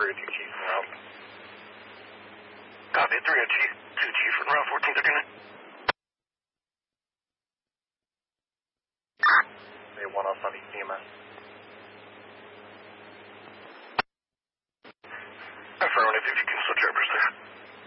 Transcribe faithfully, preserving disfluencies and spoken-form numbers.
three oh two Chief and Route. Copy, three oh two Chief and Route fourteen thirty-nine. They one off on East C M S. Affirmative, if you can switch over, sir.